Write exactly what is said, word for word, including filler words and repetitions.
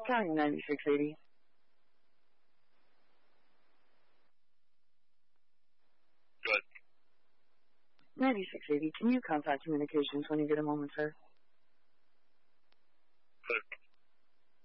County ninety-six eighty. Good. ninety-six eighty, can you contact communications when you get a moment, sir? Good.